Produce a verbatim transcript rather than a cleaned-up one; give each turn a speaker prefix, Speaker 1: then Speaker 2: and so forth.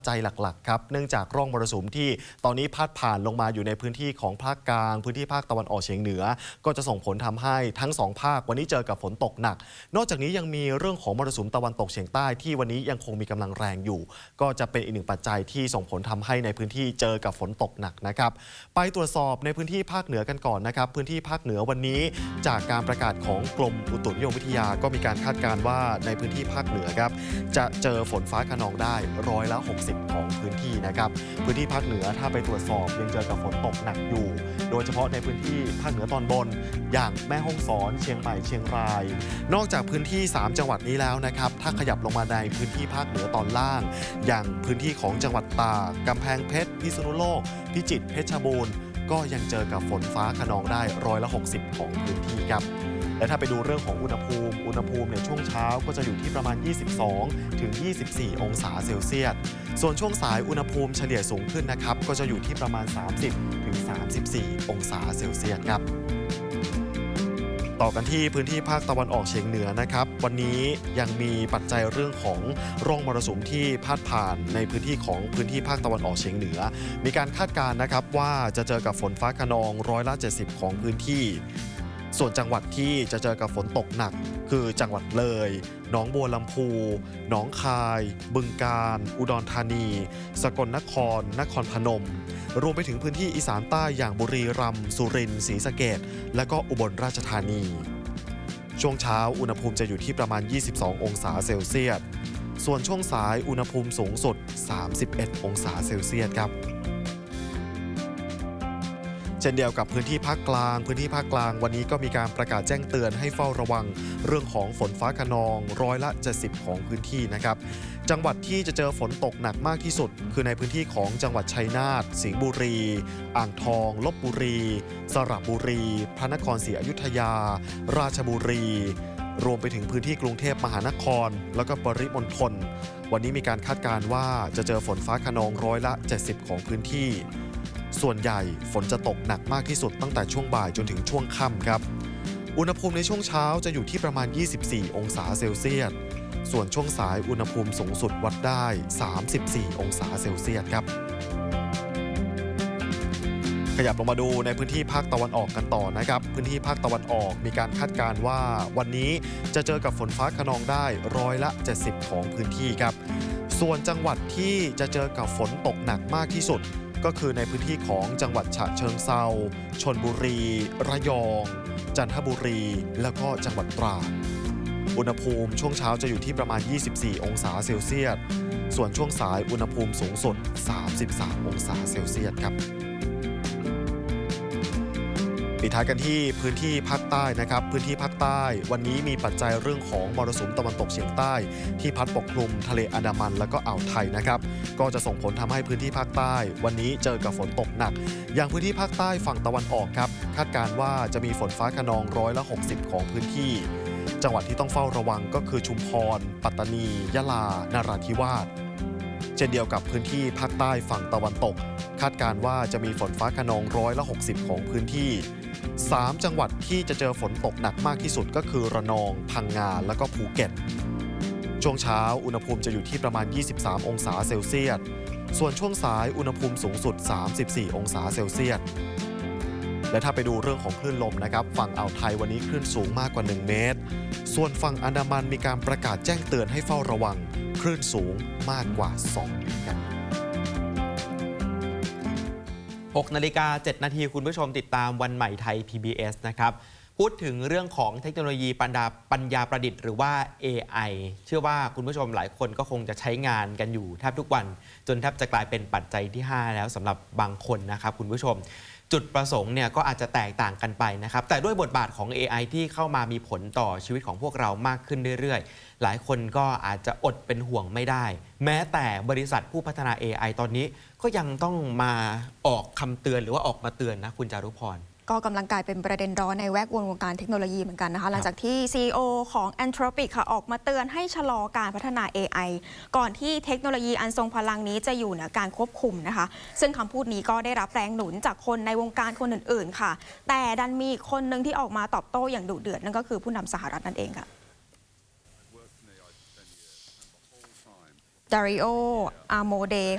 Speaker 1: ใจหลักๆครับเนื่องจากร่องมรสุมที่ตอนนี้พัดผ่านลงมาอยู่ในพื้นที่ของภาคกลางพื้นที่ภาคตะวันออกเฉียงเหนือก็จะส่งผลทำให้ทั้งสองภาควันนี้เจอกับฝนตกหนักนอกจากนี้ยังมีเรื่องของมรสุมตะวันตกเฉียงใต้ที่วันนี้ยังคงมีกำลังแรงอยู่ก็จะเป็นอีกหนึ่งปัจจัยที่ส่งผลทำให้ในพื้นที่เจอกับฝนตกหนักนะครับไปตรวจสอบในพื้นที่ภาคเหนือกันก่อนนะครับพื้นที่ภาคเหนือวันนี้จากการประกาศของกรมอุตุนิยมวิทยาก็มีการคาดการณ์ว่าในพื้นที่ภาคเหนือครับจะเจอฝนฟ้าคะนองได้ร้อยละหกสิบของพื้นที่นะครับพื้นที่ภาคเหนือถ้าไปตรวจสอบยังเจอกับฝนตกหนักอยู่โดยเฉพาะในพื้นที่ภาคเหนือตอนบนอย่างแม่ฮ่องสอนเชียงใหม่เชียงรายนอกจากพื้นที่สามจังหวัดนี้แล้วนะครับถ้าขยับลงมาในพื้นที่ภาคเหนือตอนล่างอย่างพื้นที่ของจังหวัดตากกำแพงเพชรพิษณุโลกพิจิตรเพชรบูรณ์ก็ยังเจอกับฝนฟ้าคะนองได้ร้อยละหกสิบของพื้นที่ครับและถ้าไปดูเรื่องของอุณหภูมิอุณหภูมิในช่วงเช้าก็จะอยู่ที่ประมาณ ยี่สิบสองถึงยี่สิบสี่ องศาเซลเซียสส่วนช่วงสายอุณหภูมิเฉลี่ยสูงขึ้นนะครับก็จะอยู่ที่ประมาณ สามสิบถึงสามสิบสี่ องศาเซลเซียสครับต่อกันที่พื้นที่ภาคตะวันออกเฉียงเหนือนะครับวันนี้ยังมีปัจจัยเรื่องของร่องมรสุมที่พาดผ่านในพื้นที่ของพื้นที่ภาคตะวันออกเฉียงเหนือมีการคาดการณ์นะครับว่าจะเจอกับฝนฟ้าคะนองร้อยละเจ็ดสิบของพื้นที่ส่วนจังหวัดที่จะเจอกับฝนตกหนักคือจังหวัดเลยหนองบัวลำพูหนองคายบึงกาฬอุดรธานีสกลนครนครพนมรวมไปถึงพื้นที่อีสานใต้อย่างบุรีรัมย์สุรินทร์ศรีสะเกษและก็อุบลราชธานีช่วงเช้าอุณหภูมิจะอยู่ที่ประมาณยี่สิบสององศาเซลเซียสส่วนช่วงสายอุณหภูมิสูงสุดสามสิบเอ็ดองศาเซลเซียสครับเช่นเดียวกับพื้นที่ภาคกลางพื้นที่ภาคกลางวันนี้ก็มีการประกาศแจ้งเตือนให้เฝ้าระวังเรื่องของฝนฟ้าคะนองร้อยละเจ็ดสิบของพื้นที่นะครับจังหวัดที่จะเจอฝนตกหนักมากที่สุดคือในพื้นที่ของจังหวัดชัยนาทสิงห์บุรีอ่างทองลพบุรีสระบุรีพระนครศรีอยุธยาราชบุรีรวมไปถึงพื้นที่กรุงเทพมหานครแล้วก็ปริมณฑลวันนี้มีการคาดการณ์ว่าจะเจอฝนฟ้าคะนองร้อยละเจ็ดสิบของพื้นที่ส่วนใหญ่ฝนจะตกหนักมากที่สุดตั้งแต่ช่วงบ่ายจนถึงช่วงค่ำครับอุณหภูมิในช่วงเช้าจะอยู่ที่ประมาณยี่สิบสี่องศาเซลเซียสส่วนช่วงสายอุณหภูมิสูงสุดวัดได้สามสิบสี่องศาเซลเซียสครับขยับลงมาดูในพื้นที่ภาคตะวันออกกันต่อนะครับพื้นที่ภาคตะวันออกมีการคาดการณ์ว่าวันนี้จะเจอกับฝนฟ้าคะนองได้ร้อยละเจ็ดสิบของพื้นที่ครับส่วนจังหวัดที่จะเจอกับฝนตกหนักมากที่สุดก็คือในพื้นที่ของจังหวัดฉะเชิงเทราชลบุรีระยองจันทบุรีแล้วก็จังหวัดตราดอุณหภูมิช่วงเช้าจะอยู่ที่ประมาณยี่สิบสี่องศาเซลเซียสส่วนช่วงสายอุณหภูมิสูงสุดสามสิบสามองศาเซลเซียสครับปิดท้ายกันที่พื้นที่ภาคใต้นะครับพื้นที่ภาคใต้วันนี้มีปัจจัยเรื่องของมรสุมตะวันตกเฉียงใต้ที่พัดปกคลุมทะเลอันดามันแล้วก็อ่าวไทยนะครับก็จะส่งผลทำให้พื้นที่ภาคใต้วันนี้เจอกับฝนตกหนักอย่างพื้นที่ภาคใต้ฝั่งตะวันออกครับคาดการณ์ว่าจะมีฝนฟ้าคะนองร้อยละหกสิบของพื้นที่จังหวัดที่ต้องเฝ้าระวังก็คือชุมพรปัตตานียะลานราธิวาสเช่นเดียวกับพื้นที่ภาคใต้ฝั่งตะวันตกคาดการณ์ว่าจะมีฝนฟ้าคะนองร้อยละหกสิบของพื้นที่สามจังหวัดที่จะเจอฝนตกหนักมากที่สุดก็คือระนองพังงาและก็ภูเก็ตช่วงเช้าอุณหภูมิจะอยู่ที่ประมาณยี่สิบสามองศาเซลเซียสส่วนช่วงสายอุณหภูมิสูงสุดสามสิบสี่องศาเซลเซียสและถ้าไปดูเรื่องของคลื่นลมนะครับฝั่งอ่าวไทยวันนี้คลื่นสูงมากกว่าหนึ่งเมตรส่วนฝั่งอันดามันมีการประกาศแจ้งเตือนให้เฝ้าระวังคลื่นสูงมากกว่าสองเมตร
Speaker 2: หกนาฬิกาเจ็ดนาทีคุณผู้ชมติดตามวันใหม่ไทย พี บี เอส นะครับพูดถึงเรื่องของเทคโนโลยีปัญญาปัญญาประดิษฐ์หรือว่า เอ ไอ เชื่อว่าคุณผู้ชมหลายคนก็คงจะใช้งานกันอยู่แทบทุกวันจนแทบจะกลายเป็นปัจจัยที่ห้าแล้วสำหรับบางคนนะครับคุณผู้ชมจุดประสงค์เนี่ยก็อาจจะแตกต่างกันไปนะครับแต่ด้วยบทบาทของ เอ ไอ ที่เข้ามามีผลต่อชีวิตของพวกเรามากขึ้นเรื่อยๆหลายคนก็อาจจะอดเป็นห่วงไม่ได้แม้แต่บริษัทผู้พัฒนา เอ ไอ ตอนนี้ก็ยังต้องมาออกคำเตือนหรือว่าออกมาเตือนนะคุณจารุพรก็กำลังกลายเป็นประเด็นร้อนในแวดวงวงการเทคโนโลยีเหมือนกันนะคะหลังจากที่ ซี อี โอ ของ Anthropic ค่ะออกมาเตือนให้ชะลอการพัฒนา เอ ไอ ก่อนที่เทคโนโลยีอันทรงพลังนี้จะอยู่เหนือการควบคุมนะคะซึ่งคำพูดนี้ก็ได้รับแรงหนุนจากคนในวงการคนอื่นๆค่ะแต่ดันมีคนหนึ่งที่ออกมาตอบโต้อย่างดุเดือดนั่นก็คือผู้นำสหรัฐนั่นเองค่ะ
Speaker 3: Dario Amodei